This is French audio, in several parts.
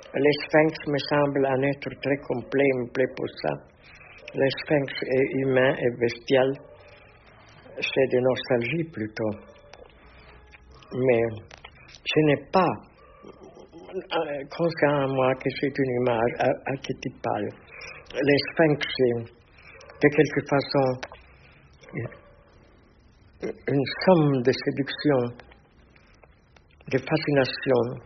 Les sphinx me semblent un être très complet, il me plaît pour ça. Les sphinx est humain et bestial, c'est de nostalgie plutôt. Mais je n'ai pas conscient à moi que c'est une image archétypale. Les sphinx, c'est de quelque façon une somme de séduction, de fascination.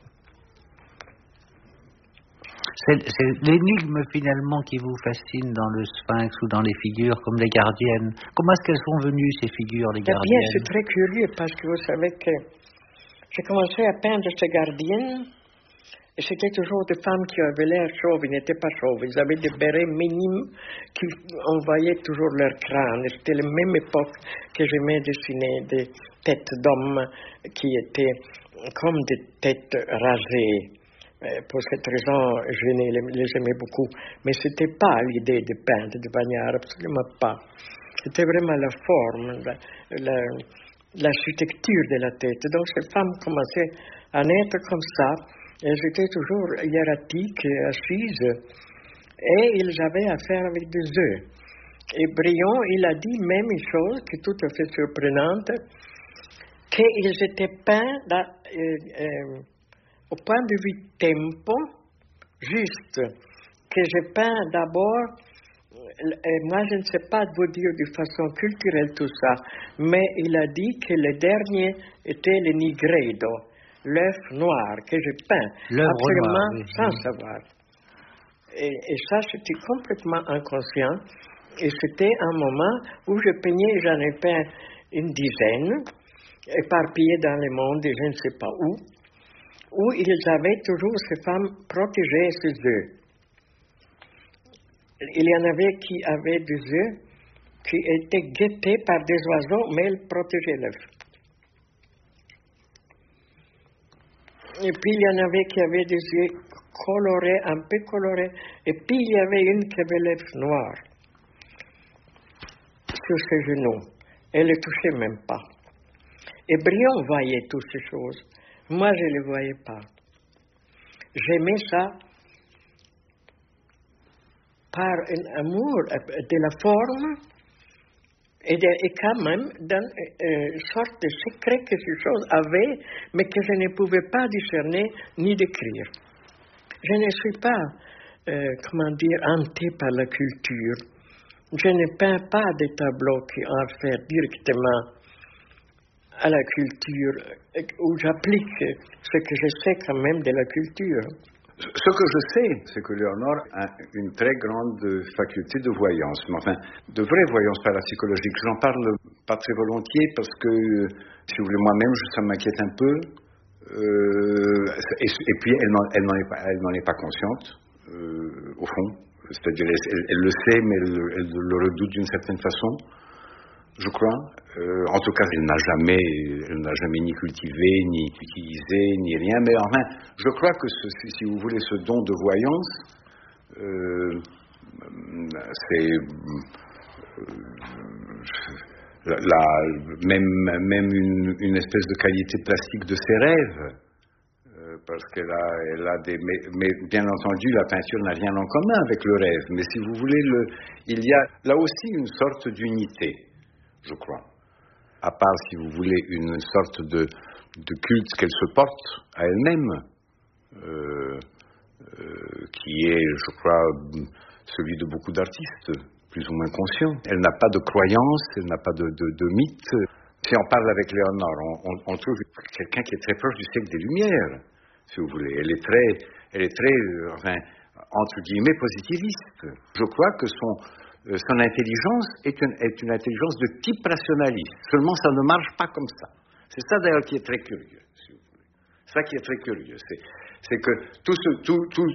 C'est l'énigme finalement qui vous fascine dans le sphinx ou dans les figures comme les gardiennes. Comment est-ce qu'elles sont venues ces figures, les gardiennes? Bien, c'est très curieux parce que vous savez que j'ai commencé à peindre ces gardiennes et c'était toujours des femmes qui avaient l'air chauves, ils n'étaient pas chauves. Ils avaient des bérets minimes qui envoyaient toujours leur crâne. C'était la même époque que j'aimais dessiner des têtes d'hommes qui étaient comme des têtes rasées. Pour cette raison, je les aimais beaucoup. Mais ce n'était pas l'idée de peindre, de bagnard, absolument pas. C'était vraiment la forme, l'architecture de la tête. Donc ces femmes commençaient à naître comme ça. Elles étaient toujours hiératiques, assises. Et ils avaient affaire avec des œufs. Et Brion, il a dit même une chose qui est tout à fait surprenante, qu'ils étaient peints au point de vue tempo, juste, que je peins d'abord, moi je ne sais pas vous dire de façon culturelle tout ça, mais il a dit que le dernier était le nigredo, l'œuf noir, que je peins, absolument noir, oui. Sans savoir. Et ça, c'était complètement inconscient, et c'était un moment où je peignais, j'en ai peint une dizaine, éparpillées dans le monde, et je ne sais pas où ils avaient toujours ces femmes protégées ces œufs. Il y en avait qui avaient des œufs qui étaient guettés par des oiseaux, mais ils protégeaient l'œuf. Et puis il y en avait qui avaient des yeux colorés, un peu colorés, et puis il y avait une qui avait l'œuf noir sur ses genoux. Elle ne touchait même pas. Et Brion voyait toutes ces choses. Moi, je ne les voyais pas. J'aimais ça par un amour de la forme et quand même d'une sorte de secret que ces choses avaient, mais que je ne pouvais pas discerner ni décrire. Je ne suis pas, hanté par la culture. Je ne peins pas des tableaux qui ont affaire directement à la culture, où j'applique ce que je sais quand même de la culture. Ce que je sais, c'est que Léonore a une très grande faculté de voyance, mais enfin, de vraie voyance parapsychologique. J'en parle pas très volontiers parce que, si vous voulez, moi-même, ça m'inquiète un peu. Et puis, elle n'en est pas consciente, au fond. C'est-à-dire, elle le sait, mais elle le redoute d'une certaine façon, je crois. En tout cas, elle n'a jamais ni cultivé, ni utilisé, ni rien. Mais enfin, je crois que si vous voulez, ce don de voyance, c'est même une espèce de qualité plastique de ses rêves. Parce qu'elle a des... Mais bien entendu, la peinture n'a rien en commun avec le rêve. Mais si vous voulez, il y a là aussi une sorte d'unité, je crois. À part, si vous voulez, une sorte de culte qu'elle se porte à elle-même, qui est, je crois, celui de beaucoup d'artistes, plus ou moins conscients. Elle n'a pas de croyance, elle n'a pas de mythe. Si on parle avec Léonore, on trouve quelqu'un qui est très proche du siècle des Lumières, si vous voulez. Elle est très enfin, entre guillemets, positiviste. Je crois que son intelligence est une intelligence de type rationaliste. Seulement, ça ne marche pas comme ça. C'est ça, d'ailleurs, qui est très curieux, si vous voulez. Ça qui est très curieux. C'est que tout